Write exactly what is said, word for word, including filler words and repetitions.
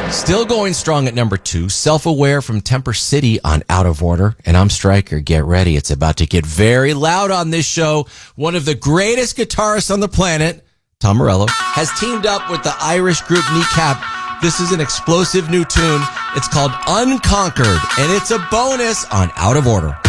Still going strong at number two, Self-Aware from Temper City on Out of Order. And I'm Stryker. Get ready. It's about to get very loud on this show. One of the greatest guitarists on the planet, Tom Morello, has teamed up with the Irish group Kneecap. This is an explosive new tune. It's called Unconquered, and it's a bonus on Out of Order.